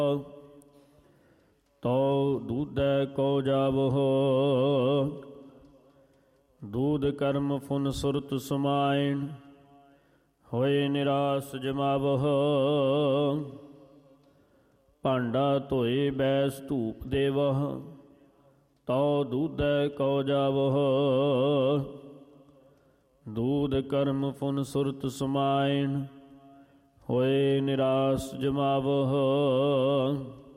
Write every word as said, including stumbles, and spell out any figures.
ਤਉ ਦੂਧੈ ਕੋ ਜਾਵਹੁ। ਦੂਧ ਕਰਮ ਫੁਨ ਸੁਰਤ ਸਮਾਇਣ, ਹੋਏ ਨਿਰਾਸ ਜਮਾਵਹੁ। ਭਾਂਡਾ ਧੋਏ ਬੈਸ ਧੂਪ ਦੇਵਹੁ, ਤਉ ਦੂਧੈ ਕੋ ਜਾਵਹੁ। ਦੂਧ ਕਰਮ ਫੁਨ ਸੁਰਤ ਸਮਾਇਣ, ਹੋਏ ਨਿਰਾਸ ਜਮਾਵਹੁ।